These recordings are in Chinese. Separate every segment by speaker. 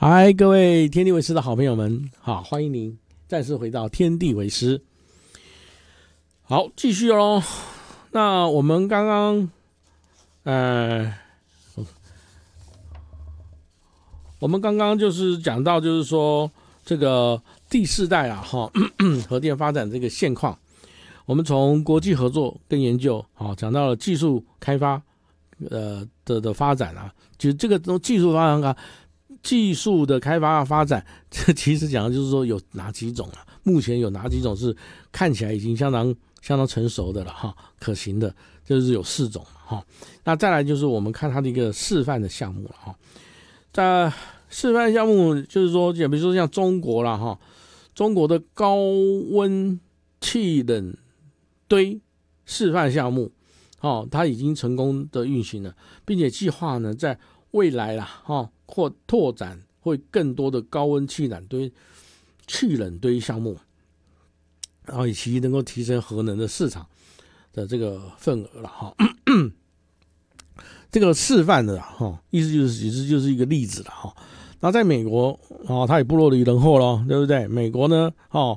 Speaker 1: 嗨，各位天地为师的好朋友们，好，欢迎您再次回到天地为师。好，继续咯。那我们刚刚，就是讲到，就是说这个第四代啊，核电发展这个现况，我们从国际合作跟研究，讲到了技术开发，的发展啊，就是这个技术发展啊。技术的开发发展，这其实讲的就是说有哪几种啊？目前有哪几种是看起来已经相当成熟的了哈，可行的，就是有4种哈。那再来就是我们看它的一个示范的项目了哈。在示范项目就是说，比如说像中国啦哈，中国的高温气冷堆示范项目，它已经成功的运行了，并且计划呢在未来啦或拓展会更多的高温气冷堆项目，然后以其能够提升核能的市场的这个份额了哈。这个示范的意思就是一个例子了哈。然后在美国它也不落于人后了，对不对？美国呢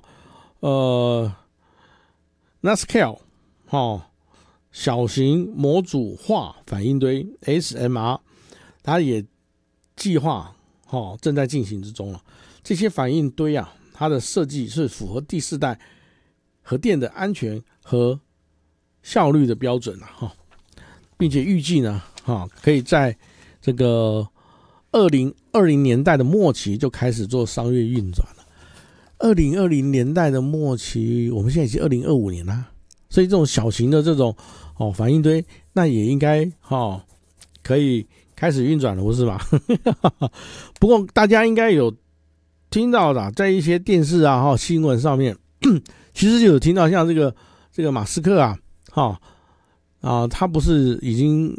Speaker 1: NuScale 小型模组化反应堆 SMR， 它也计划正在进行之中了。这些反应堆啊，它的设计是符合第4代核电的安全和效率的标准并且预计呢可以在这个2020年代的末期就开始做商业运转了。2020年代的末期，我们现在已经2025年了，所以这种小型的这种反应堆，那也应该可以开始运转了，不是吗？不过大家应该有听到的，在一些电视啊新闻上面，其实就有听到像这个马斯克他不是已经